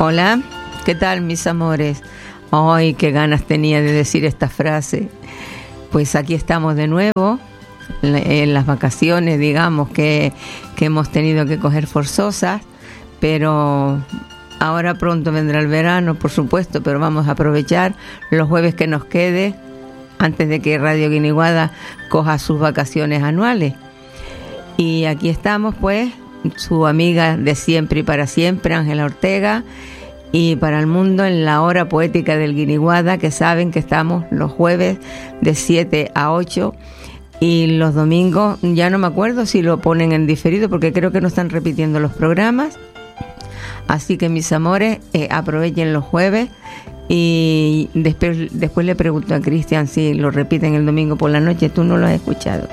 Hola, ¿qué tal, mis amores? Ay, qué ganas tenía de decir esta frase. Pues aquí estamos de nuevo, en las vacaciones, digamos, que hemos tenido que coger forzosas, pero ahora pronto vendrá el verano, por supuesto, pero vamos a aprovechar los jueves que nos quede antes de que Radio Guiniguada coja sus vacaciones anuales. Y aquí estamos, pues, su amiga de siempre y para siempre, Ángela Ortega, y para el mundo en la hora poética del Guiniguada, que saben que estamos los jueves de 7 a 8 y los domingos, ya no me acuerdo si lo ponen en diferido porque creo que no están repitiendo los programas. Así que, mis amores, aprovechen los jueves y después le pregunto a Cristian si lo repiten el domingo por la noche. Tú no lo has escuchado.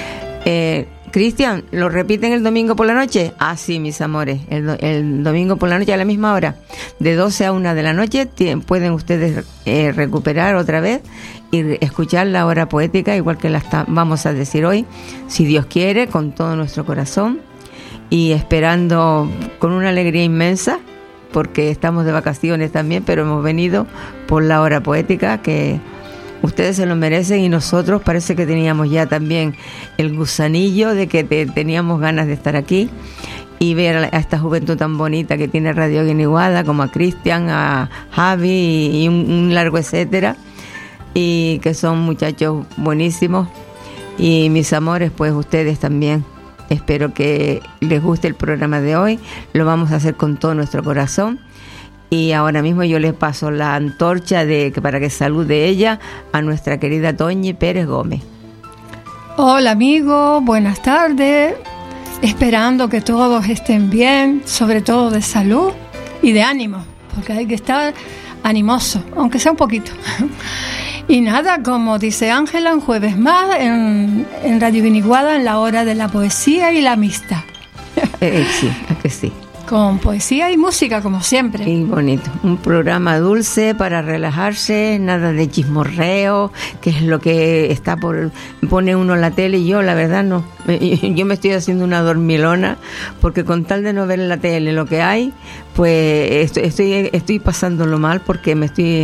Cristian, ¿lo repiten el domingo por la noche? Ah, sí, mis amores, el domingo por la noche a la misma hora, de 12 a 1 de la noche, pueden ustedes recuperar otra vez y escuchar la hora poética, igual que vamos a decir hoy, si Dios quiere, con todo nuestro corazón, y esperando con una alegría inmensa, porque estamos de vacaciones también, pero hemos venido por la hora poética, que ustedes se lo merecen, y nosotros parece que teníamos ya también el gusanillo de que teníamos ganas de estar aquí y ver a esta juventud tan bonita que tiene Radio Guiniguada, como a Cristian, a Javi y un largo etcétera, y que son muchachos buenísimos. Y mis amores, pues ustedes también. Espero que les guste el programa de hoy. Lo vamos a hacer con todo nuestro corazón. Y ahora mismo yo les paso la antorcha para que salude ella a nuestra querida Toñi Pérez Gómez. Hola amigos, buenas tardes. Esperando que todos estén bien, sobre todo de salud y de ánimo, porque hay que estar animoso, aunque sea un poquito. Y nada, como dice Ángela, un jueves más en Radio Guiniguada, en la hora de la poesía y la amistad. Sí, que sí. Con poesía y música, como siempre. Y bonito. Un programa dulce para relajarse, nada de chismorreo, que es lo que pone uno en la tele. Y yo, la verdad, no. Yo me estoy haciendo una dormilona, porque con tal de no ver en la tele lo que hay, pues estoy pasándolo mal, porque me estoy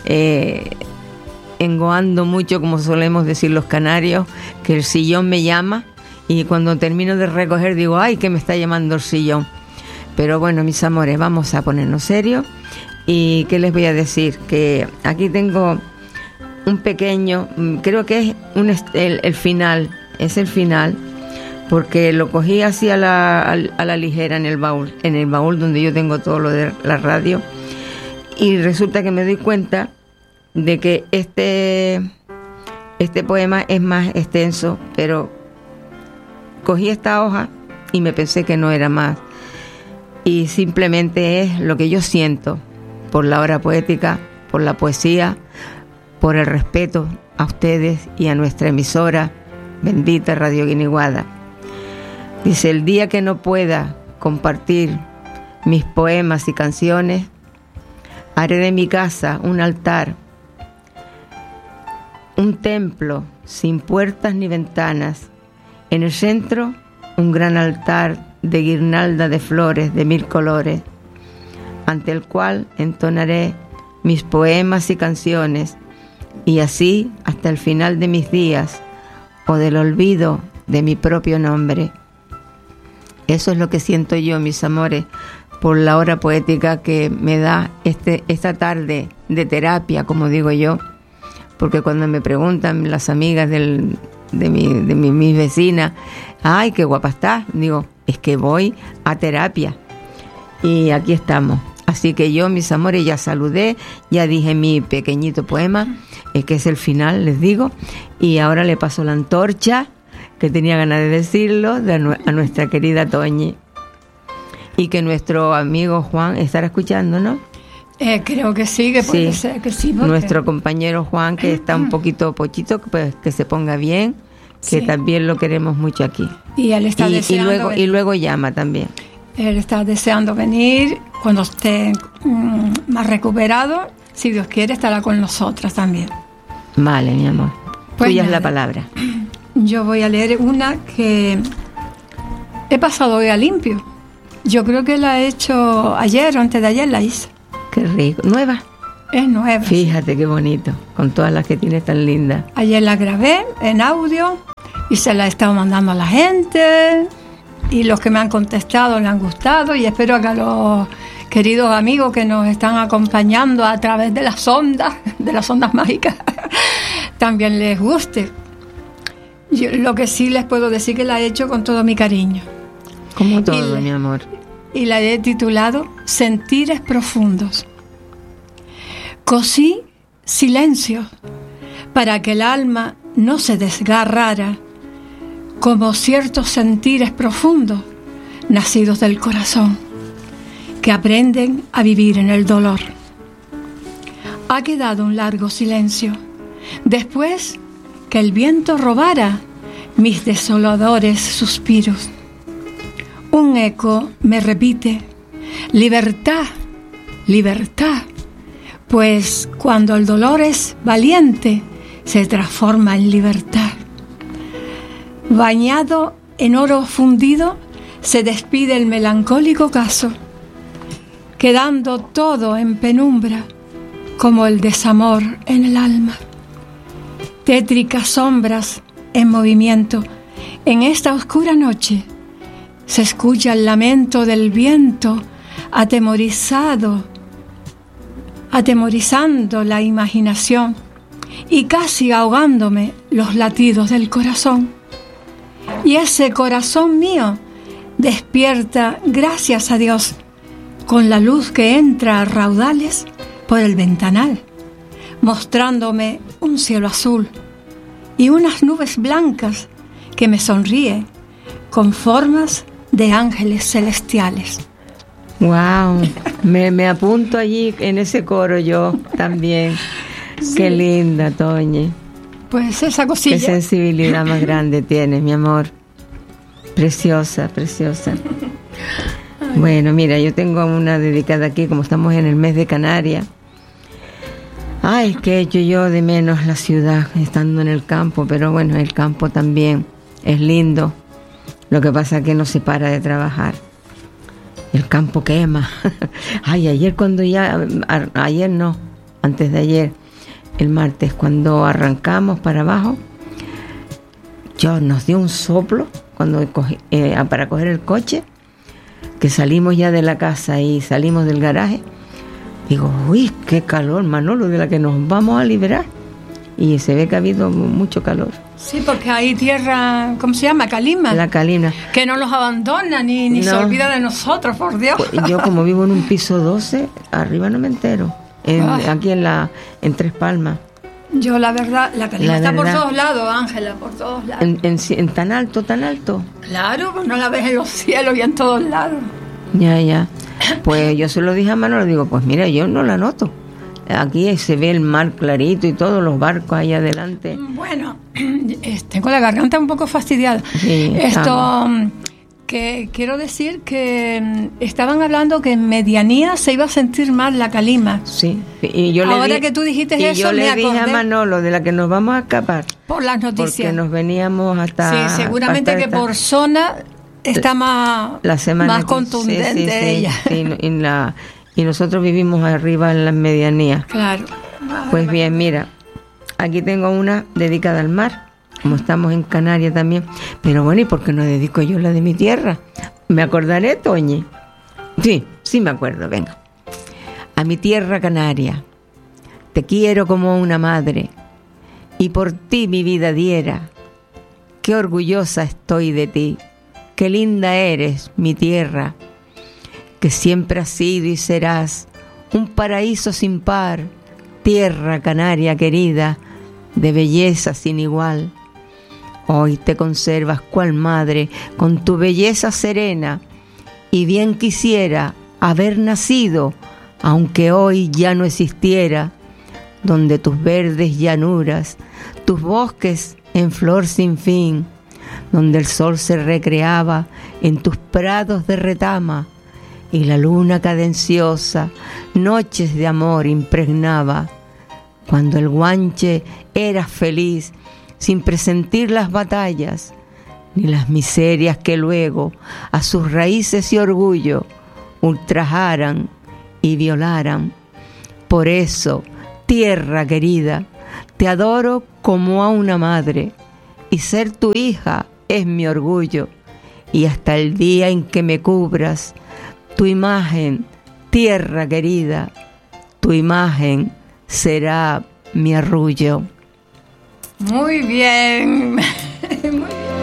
engoando mucho, como solemos decir los canarios, que el sillón me llama, y cuando termino de recoger digo, ay, que me está llamando el sillón. Pero bueno, mis amores, vamos a ponernos serios. ¿Y qué les voy a decir? Que aquí tengo un pequeño, creo que es el final, porque lo cogí así a la ligera en el baúl donde yo tengo todo lo de la radio, y resulta que me doy cuenta de que este poema es más extenso, pero cogí esta hoja y me pensé que no era más. Y simplemente es lo que yo siento por la hora poética, por la poesía, por el respeto a ustedes y a nuestra emisora bendita Radio Guiniguada. Dice: el día que no pueda compartir mis poemas y canciones, haré de mi casa un altar, un templo sin puertas ni ventanas. En el centro, un gran altar de guirnalda de flores de 1000 colores, ante el cual entonaré mis poemas y canciones, y así hasta el final de mis días, o del olvido de mi propio nombre. Eso es lo que siento yo, mis amores, por la hora poética que me da esta tarde de terapia, como digo yo, porque cuando me preguntan las amigas de mis vecinas, ay, qué guapa estás, digo, es que voy a terapia. Y aquí estamos. Así que yo, mis amores, ya saludé, ya dije mi pequeñito poema, que es el final, les digo, y ahora le paso la antorcha, que tenía ganas de decirlo, a nuestra querida Toñi. Y que nuestro amigo Juan estará escuchando, ¿no? Creo que sí, que puede ser que sí. Porque... Nuestro compañero Juan, que está un poquito pochito, pues que se ponga bien, que también lo queremos mucho aquí. Y él está deseando y luego llama también. Él está deseando venir cuando esté más recuperado. Si Dios quiere, estará con nosotras también. Vale, mi amor. Pues tuya es la palabra. Yo voy a leer una que he pasado hoy a limpio. Yo creo que la he hecho ayer o antes de ayer la hice. Qué rico. ¿Nueva? Es nueva. Fíjate qué bonito, con todas las que tienes tan lindas. Ayer la grabé en audio y se la he estado mandando a la gente y los que me han contestado le han gustado y espero que a los queridos amigos que nos están acompañando a través de las ondas mágicas, también les guste. Yo lo que sí les puedo decir que la he hecho con todo mi cariño. Como todo, mi amor. Y la he titulado Sentires Profundos. Cosí silencio para que el alma no se desgarrara, como ciertos sentires profundos nacidos del corazón, que aprenden a vivir en el dolor. Ha quedado un largo silencio, después que el viento robara mis desoladores suspiros. Un eco me repite, libertad, libertad, pues cuando el dolor es valiente, se transforma en libertad. Bañado en oro fundido, se despide el melancólico caso, quedando todo en penumbra, como el desamor en el alma. Tétricas sombras en movimiento, en esta oscura noche, se escucha el lamento del viento, atemorizando la imaginación y casi ahogándome los latidos del corazón. Y ese corazón mío despierta, gracias a Dios, con la luz que entra a raudales por el ventanal, mostrándome un cielo azul y unas nubes blancas que me sonríen con formas de ángeles celestiales. Wow, me apunto allí en ese coro yo también. Sí. Qué linda, Toñi. Pues esa cosilla. Qué sensibilidad más grande tienes, mi amor. Preciosa, preciosa. Ay. Bueno, mira, yo tengo una dedicada aquí, como estamos en el mes de Canarias. Ay, que echo yo de menos la ciudad estando en el campo, pero bueno, el campo también es lindo. Lo que pasa es que no se para de trabajar. El campo quema. Ay, ayer no, antes de ayer, el martes, cuando arrancamos para abajo, nos dio un soplo para coger el coche, que salimos ya de la casa y salimos del garaje. Digo, uy, qué calor, Manolo, de la que nos vamos a liberar. Y se ve que ha habido mucho calor. Sí, porque hay tierra, ¿cómo se llama? Calima. La calina. Que no los abandona ni no. Se olvida de nosotros, por Dios. Pues yo como vivo en un piso 12, arriba no me entero. Aquí en Tres Palmas. Yo la verdad, la calima está por todos lados, Ángela, por todos lados. En tan alto, tan alto. Claro, pues no la ves en los cielos y en todos lados. Ya. Pues yo se lo dije a Manolo, digo, pues mira, yo no la noto. Aquí se ve el mar clarito y todos los barcos ahí adelante. Bueno, tengo la garganta un poco fastidiada. Sí, que quiero decir que estaban hablando que en medianía se iba a sentir mal la calima. Sí, y yo ahora que tú dijiste eso, yo le dije a Manolo de la que nos vamos a escapar. Por las noticias. Porque nos veníamos hasta... Sí, seguramente que por zona está más contundente ella. Sí, y nosotros vivimos arriba en las medianías. Claro. Pues bien, mira, aquí tengo una dedicada al mar, como estamos en Canarias también. Pero bueno, ¿y por qué no dedico yo la de mi tierra? ¿Me acordaré, Toñi? Sí me acuerdo, venga. A mi tierra canaria, te quiero como una madre, y por ti mi vida diera. Qué orgullosa estoy de ti, qué linda eres, mi tierra, que siempre has sido y serás un paraíso sin par, tierra canaria querida, de belleza sin igual. Hoy te conservas cual madre, con tu belleza serena, y bien quisiera haber nacido, aunque hoy ya no existiera, donde tus verdes llanuras, tus bosques en flor sin fin, donde el sol se recreaba en tus prados de retama, y la luna cadenciosa noches de amor impregnaba, cuando el guanche era feliz sin presentir las batallas ni las miserias que luego a sus raíces y orgullo ultrajaran y violaran Por eso, tierra querida, te adoro como a una madre, y ser tu hija es mi orgullo, y hasta el día en que me cubras, tu imagen, tierra querida, tu imagen será mi arrullo. Muy bien, muy bien.